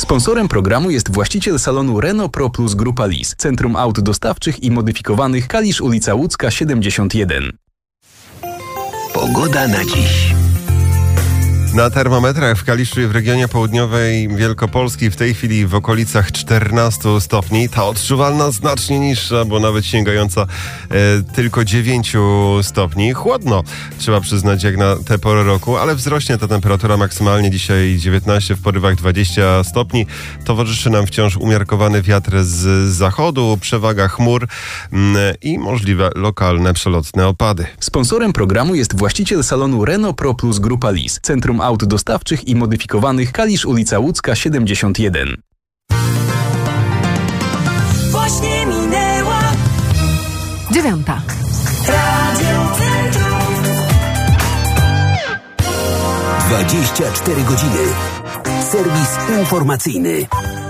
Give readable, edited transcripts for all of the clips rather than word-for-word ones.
Sponsorem programu jest właściciel salonu Renault Pro Plus Grupa Lis, Centrum Aut Dostawczych i Modyfikowanych, Kalisz, ulica Łódzka 71. Pogoda na dziś. Na termometrach w Kaliszu i w regionie południowej Wielkopolski w tej chwili w okolicach 14 stopni. Ta odczuwalna znacznie niższa, bo nawet sięgająca tylko 9 stopni. Chłodno, trzeba przyznać, jak na tę porę roku, ale wzrośnie ta temperatura maksymalnie dzisiaj 19, w porywach 20 stopni. Towarzyszy nam wciąż umiarkowany wiatr z zachodu, przewaga chmur i możliwe lokalne przelotne opady. Sponsorem programu jest właściciel salonu Renault Pro Plus Grupa Lis, Centrum Aut Dostawczych i Modyfikowanych, Kalisz, ulica Łódzka 71. Właśnie minęła 9. Radio Centrum. 24 godziny. Serwis informacyjny.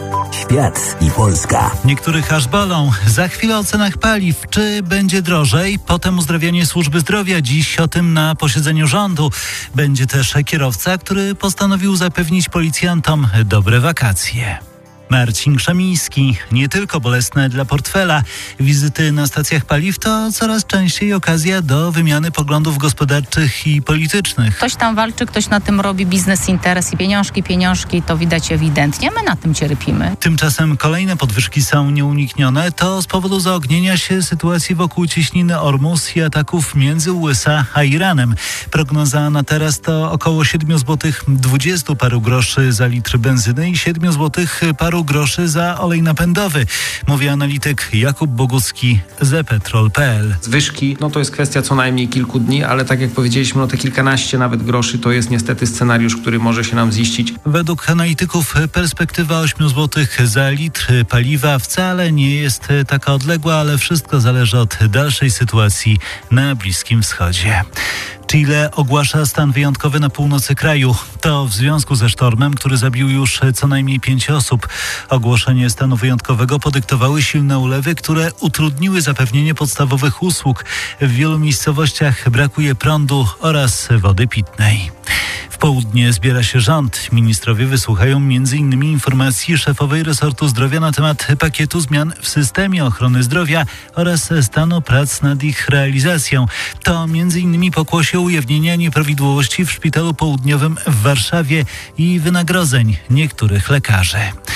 Świat i Polska. Niektórych aż bolą. Za chwilę o cenach paliw. Czy będzie drożej? Potem uzdrawianie służby zdrowia. Dziś o tym na posiedzeniu rządu. Będzie też kierowca, który postanowił zapewnić policjantom dobre wakacje. Marcin Krzemiński. Nie tylko bolesne dla portfela. Wizyty na stacjach paliw to coraz częściej okazja do wymiany poglądów gospodarczych i politycznych. Ktoś tam walczy, ktoś na tym robi biznes, interes i pieniążki, to widać ewidentnie. My na tym cierpimy. Tymczasem kolejne podwyżki są nieuniknione. To z powodu zaognienia się sytuacji wokół cieśniny Ormus i ataków między USA a Iranem. Prognoza na teraz to około 7 zł 20 paru groszy za litr benzyny i 7 zł paru groszy za olej napędowy, mówi analityk Jakub Bogucki z Petrol.pl. Zwyżki, to jest kwestia co najmniej kilku dni, ale tak jak powiedzieliśmy, te kilkanaście nawet groszy to jest niestety scenariusz, który może się nam ziścić. Według analityków perspektywa 8 zł za litr paliwa wcale nie jest taka odległa, ale wszystko zależy od dalszej sytuacji na Bliskim Wschodzie. Chile ogłasza stan wyjątkowy na północy kraju. To w związku ze sztormem, który zabił już co najmniej 5 osób. Ogłoszenie stanu wyjątkowego podyktowały silne ulewy, które utrudniły zapewnienie podstawowych usług. W wielu miejscowościach brakuje prądu oraz wody pitnej. W południe zbiera się rząd. Ministrowie wysłuchają m.in. informacji szefowej resortu zdrowia na temat pakietu zmian w systemie ochrony zdrowia oraz stanu prac nad ich realizacją. To m.in. pokłosie ujawnienia nieprawidłowości w Szpitalu Południowym w Warszawie i wynagrodzeń niektórych lekarzy.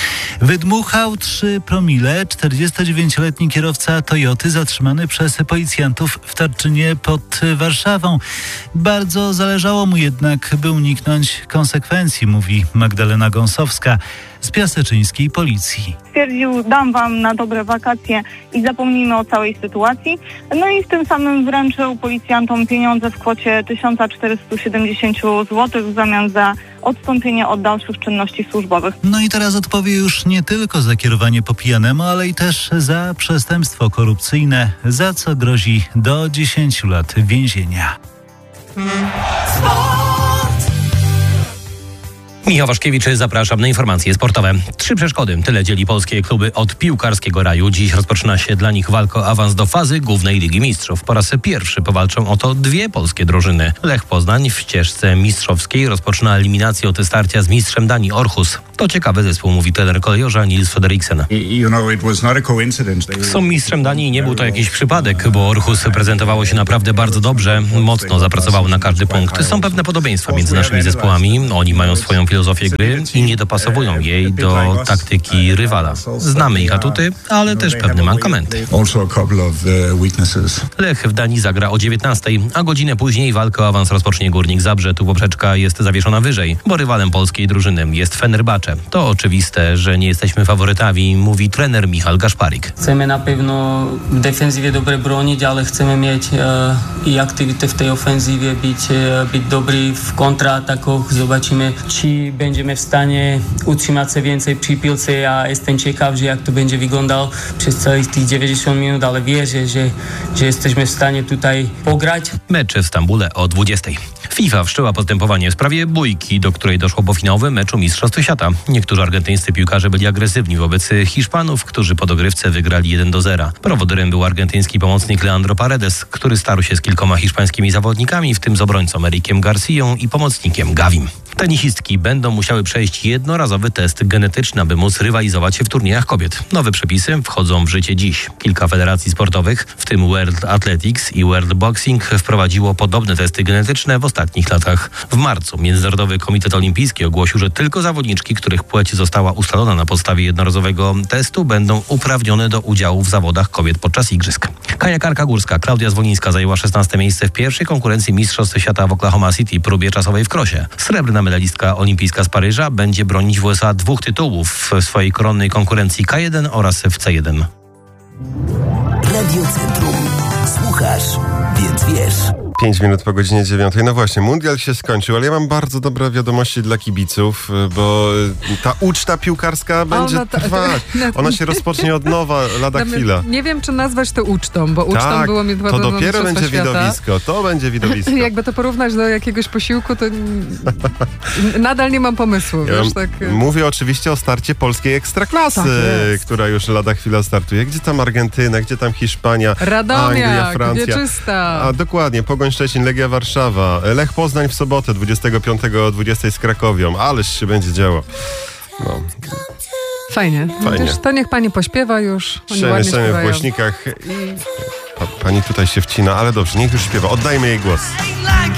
Wydmuchał 3 promile. 49-letni kierowca Toyoty zatrzymany przez policjantów w Tarczynie pod Warszawą. Bardzo zależało mu jednak, by uniknąć konsekwencji, mówi Magdalena Gąsowska z piaseczyńskiej policji. Stwierdził, dam wam na dobre wakacje i zapomnijmy o całej sytuacji. I w tym samym wręczył policjantom pieniądze w kwocie 1470 zł w zamian za odstąpienie od dalszych czynności służbowych. I teraz odpowie już nie tylko za kierowanie po pijanemu, ale i też za przestępstwo korupcyjne, za co grozi do 10 lat więzienia. Michał Waszkiewicz, zapraszam na informacje sportowe. 3 przeszkody, tyle dzieli polskie kluby od piłkarskiego raju. Dziś rozpoczyna się dla nich walka o awans do fazy głównej Ligi Mistrzów. Po raz pierwszy powalczą o to 2 polskie drużyny. Lech Poznań w ścieżce mistrzowskiej rozpoczyna eliminację od starcia z mistrzem Danii Aarhus. To ciekawy zespół, mówi trener kolejorza Nils Frederiksen. Są mistrzem Danii i nie był to jakiś przypadek, bo Aarhus prezentowało się naprawdę bardzo dobrze, mocno zapracowało na każdy punkt. Są pewne podobieństwa między naszymi zespołami. Oni mają swoją filozofię gry i nie dopasowują jej do taktyki rywala. Znamy ich atuty, ale też pewne mankamenty. Lech w Danii zagra o 19:00, a godzinę później walkę o awans rozpocznie Górnik Zabrze. Tu poprzeczka jest zawieszona wyżej, bo rywalem polskiej drużyny jest Fenerbahce. To oczywiste, że nie jesteśmy faworytami, mówi trener Michal Gaszparik. Chcemy na pewno w defensywie dobre bronić, ale chcemy mieć i aktywitę w tej ofensywie, być dobry w kontraatakoch. Zobaczymy, czy będziemy w stanie utrzymać się więcej przy piłce. Ja jestem ciekaw, jak to będzie wyglądało przez całych tych 90 minut, ale wierzę, że jesteśmy w stanie tutaj pograć. Mecz w Stambule o 20:00. FIFA wszczęła postępowanie w sprawie bójki, do której doszło po finałowym meczu Mistrzostw Świata. Niektórzy argentyńscy piłkarze byli agresywni wobec Hiszpanów, którzy po dogrywce wygrali 1-0. Prowodyrem był argentyński pomocnik Leandro Paredes, który starł się z kilkoma hiszpańskimi zawodnikami, w tym z obrońcą Erikiem Garcją i pomocnikiem Gavim. Tenisistki będą musiały przejść jednorazowy test genetyczny, aby móc rywalizować w turniejach kobiet. Nowe przepisy wchodzą w życie dziś. Kilka federacji sportowych, w tym World Athletics i World Boxing, wprowadziło podobne testy genetyczne w ostatnich latach. W marcu Międzynarodowy Komitet Olimpijski ogłosił, że tylko zawodniczki, których płeć została ustalona na podstawie jednorazowego testu, będą uprawnione do udziału w zawodach kobiet podczas igrzysk. Kajakarka górska Klaudia Zwolińska zajęła 16. miejsce w pierwszej konkurencji Mistrzostw Świata w Oklahoma City próbie czasowej w krosie. Srebrna medalistka olimpijska z Paryża będzie bronić w USA 2 tytułów w swojej koronnej konkurencji K1 oraz w C1. Radio Centrum. Słuchasz, więc wiesz. 5 minut po godzinie 9. No właśnie, mundial się skończył, ale ja mam bardzo dobre wiadomości dla kibiców, bo ta uczta piłkarska będzie trwać. Ona się rozpocznie od nowa lada chwila. Nie wiem, czy nazwać to ucztą, bo ucztą tak, było mi to dopiero będzie widowisko. To będzie widowisko. Jakby to porównać do jakiegoś posiłku, to nadal nie mam pomysłu. Ja wiesz, tak... Mówię oczywiście o starcie polskiej ekstraklasy, tak która już lada chwila startuje. Gdzie tam Argentyna, gdzie tam Hiszpania, Radomiak, Anglia, Francja. Wieczysta. A dokładnie, Pogoń Szczecin, Legia Warszawa, Lech Poznań w sobotę 25 o 20 z Krakowią. Ależ się będzie działo. No. Fajnie. Wiesz, to niech pani pośpiewa już. Przemieszczamy w głośnikach i pani tutaj się wcina, ale dobrze, niech już śpiewa. Oddajmy jej głos.